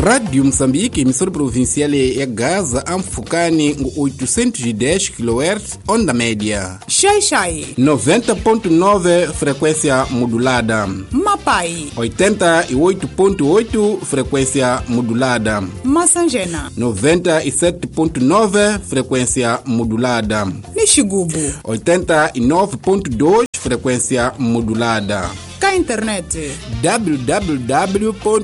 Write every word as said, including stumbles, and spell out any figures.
Rádio Moçambique, emissora provincial ya Gaza, Amfukani, oitocentos e dez quilohertz, onda média. Xai-Xai, noventa ponto nove, frequência modulada. Mapai, oitenta e oito ponto oito, frequência modulada. Massangena, noventa e sete ponto nove, frequência modulada. Nixigubo, oitenta e nove ponto dois, frequência modulada. Cá internet, w w w ponto